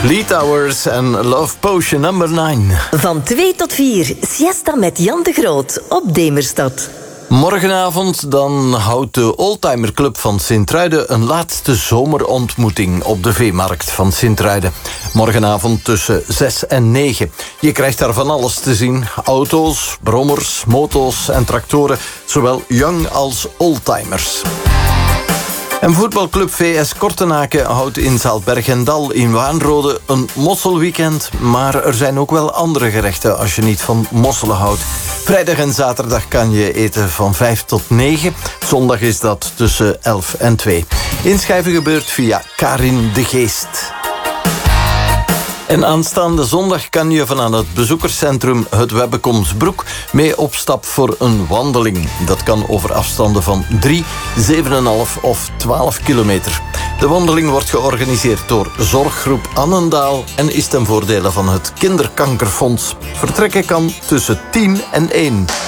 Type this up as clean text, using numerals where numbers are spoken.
Lee Towers en Love Potion number 9. Van 2 tot 4, siesta met Jan de Groot op Demerstad. Morgenavond dan houdt de Oldtimer Club van Sint-Truiden een laatste zomerontmoeting op de veemarkt van Sint-Truiden. Morgenavond tussen 6 en 9. Je krijgt daar van alles te zien. Auto's, brommers, moto's en tractoren. Zowel young als oldtimers. En voetbalclub VS Kortenaken houdt in Zaaltbergendal in Waanrode een mosselweekend. Maar er zijn ook wel andere gerechten als je niet van mosselen houdt. Vrijdag en zaterdag kan je eten van 5 tot 9. Zondag is dat tussen 11 en 2. Inschrijven gebeurt via Karin de Geest. En aanstaande zondag kan je van aan het bezoekerscentrum Het Webbekomsbroek mee op stap voor een wandeling. Dat kan over afstanden van 3, 7,5 of 12 kilometer. De wandeling wordt georganiseerd door Zorggroep Annendaal en is ten voordele van het Kinderkankerfonds. Vertrekken kan tussen 10 en 1.